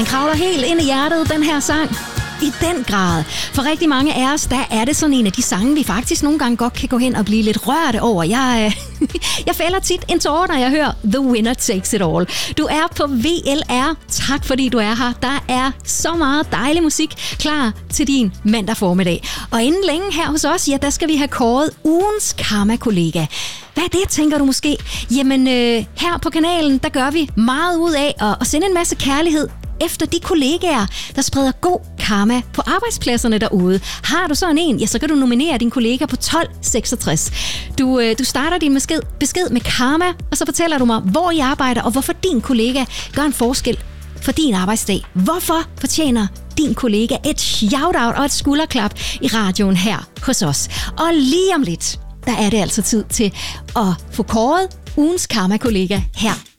Den kravler helt ind i hjertet, den her sang. I den grad. For rigtig mange af os, der er det sådan en af de sange, vi faktisk nogle gange godt kan gå hen og blive lidt rørte over. Jeg fælder tit en tåre, når jeg hører The Winner Takes It All. Du er på VLR. Tak fordi du er her. Der er så meget dejlig musik klar til din mandag formiddag. Og inden længe her hos os, ja, der skal vi have kåret ugens Karma-kollega. Hvad er det, tænker du måske? Jamen, her på kanalen, der gør vi meget ud af at sende en masse kærlighed efter de kollegaer, der spreder god karma på arbejdspladserne derude. Har du sådan en, ja, så kan du nominere din kollega på 1266. Du starter din besked med karma, og så fortæller du mig, hvor I arbejder, og hvorfor din kollega gør en forskel for din arbejdsdag. Hvorfor fortjener din kollega et shout-out og et skulderklap i radioen her hos os? Og lige om lidt, der er det altså tid til at få kåret ugens Karma-kollega her